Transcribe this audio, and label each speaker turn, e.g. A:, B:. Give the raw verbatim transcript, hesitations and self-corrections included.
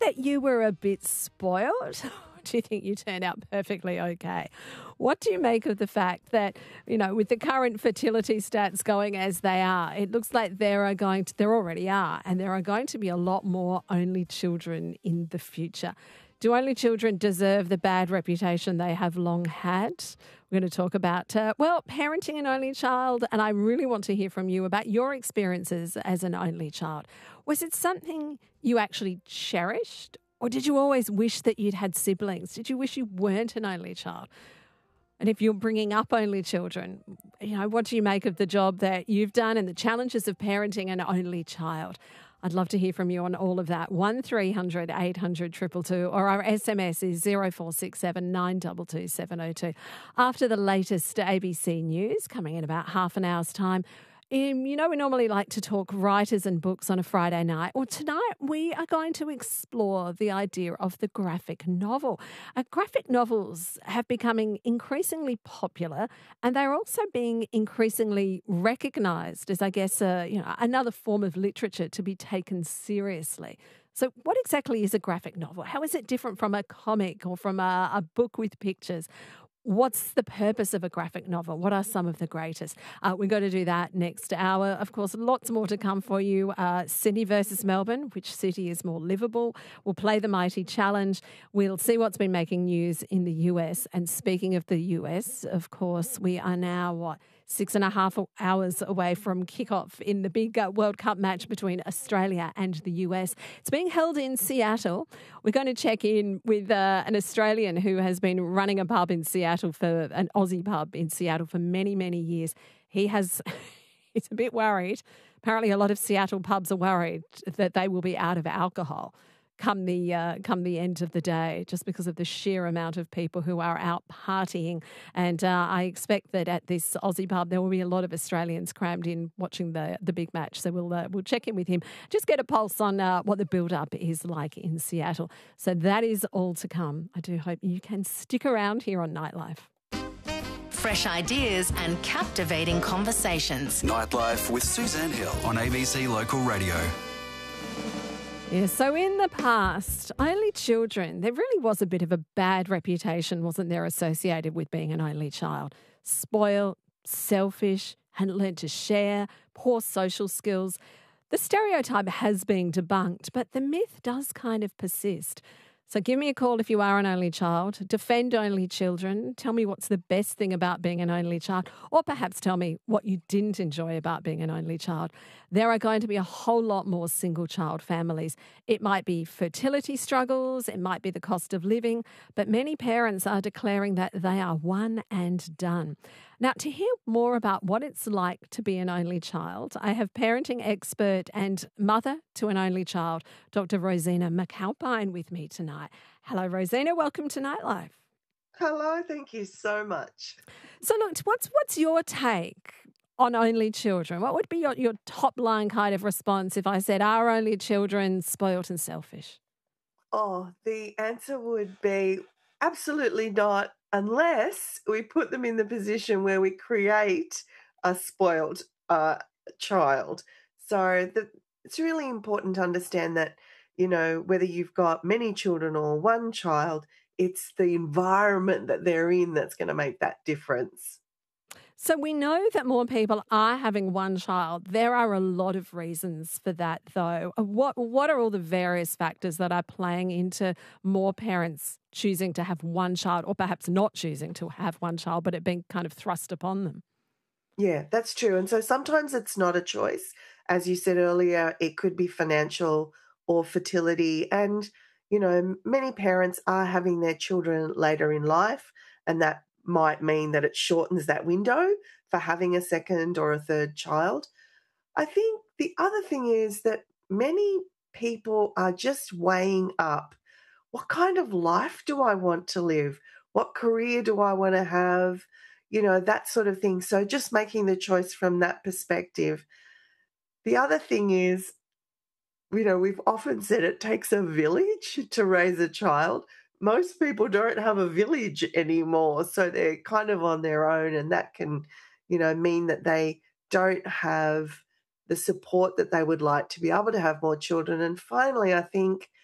A: that you were a bit spoiled? Do you think you turned out perfectly okay? What do you make of the fact that, you know, with the current fertility stats going as they are, it looks like there are going to, there already are, and there are going to be a lot more only children in the future. Do only children deserve the bad reputation they have long had? We're going to talk about, uh, well, parenting an only child, and I really want to hear from you about your experiences as an only child. Was it something you actually cherished, or did you always wish that you'd had siblings? Did you wish you weren't an only child? And if you're bringing up only children, you know, what do you make of the job that you've done and the challenges of parenting an only child? I'd love to hear from you on all of that. one three hundred eight hundred two two two, or our S M S is zero four six seven nine two two seven zero two. After the latest A B C News, coming in about half an hour's time, Um, you know, we normally like to talk writers and books on a Friday night. Well, tonight we are going to explore the idea of the graphic novel. Uh, graphic novels have becoming increasingly popular, and they're also being increasingly recognised as, I guess, uh, you know, another form of literature to be taken seriously. So what exactly is a graphic novel? How is it different from a comic or from a, a book with pictures? What's the purpose of a graphic novel? What are some of the greatest? Uh, we're going to do that next hour. Of course, lots more to come for you. Uh, Sydney versus Melbourne. Which city is more livable? We'll play the Mighty Challenge. We'll see what's been making news in the U S. And speaking of the U S, of course, we are now, what, six and a half hours away from kickoff in the big uh, World Cup match between Australia and the U S. It's being held in Seattle. We're going to check in with uh, an Australian who has been running a pub in Seattle for an Aussie pub in Seattle for many, many years. He has, he's a bit worried. Apparently a lot of Seattle pubs are worried that they will be out of alcohol come the uh, come the end of the day, just because of the sheer amount of people who are out partying. And uh, I expect that at this Aussie pub there will be a lot of Australians crammed in watching the the big match. So we'll uh, we'll check in with him, just get a pulse on uh, what the build-up is like in Seattle. So that is all to come. I do hope you can stick around here on Nightlife.
B: Fresh ideas and captivating conversations.
C: Nightlife with Suzanne Hill on A B C Local Radio.
A: Yeah, so in the past, only children, there really was a bit of a bad reputation, wasn't there, associated with being an only child. Spoiled, selfish, hadn't learned to share, poor social skills. The stereotype has been debunked, but the myth does kind of persist. So give me a call if you are an only child. Defend only children. Tell me what's the best thing about being an only child, or perhaps tell me what you didn't enjoy about being an only child. There are going to be a whole lot more single child families. It might be fertility struggles, it might be the cost of living, but many parents are declaring that they are one and done. Now, to hear more about what it's like to be an only child, I have parenting expert and mother to an only child, Doctor Rosina McAlpine, with me tonight. Hello, Rosina. Welcome to Nightlife.
D: Hello. Thank you so much.
A: So, look, what's what's your take on only children? What would be your, your top line kind of response if I said, are only children spoilt and selfish?
D: Oh, the answer would be absolutely not, unless we put them in the position where we create a spoiled uh, child. So the, it's really important to understand that, you know, whether you've got many children or one child, it's the environment that they're in that's going to make that difference.
A: So we know that more people are having one child. There are a lot of reasons for that, though. What what are all the various factors that are playing into more parents choosing to have one child, or perhaps not choosing to have one child, but it being kind of thrust upon them?
D: Yeah, that's true. And so sometimes it's not a choice. As you said earlier, it could be financial or fertility. And, you know, many parents are having their children later in life, and that might mean that it shortens that window for having a second or a third child. I think the other thing is that many people are just weighing up, what kind of life do I want to live? What career do I want to have? You know, that sort of thing. So just making the choice from that perspective. The other thing is, you know, we've often said it takes a village to raise a child. Most people don't have a village anymore, so they're kind of on their own, and that can, you know, mean that they don't have the support that they would like to be able to have more children. And finally, I think